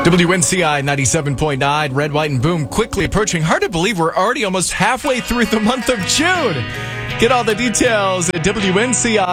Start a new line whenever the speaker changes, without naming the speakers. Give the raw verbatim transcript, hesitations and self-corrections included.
W N C I ninety-seven point nine, Red, White, and Boom quickly approaching. Hard to believe we're already almost halfway through the month of June. Get all the details at W N C I.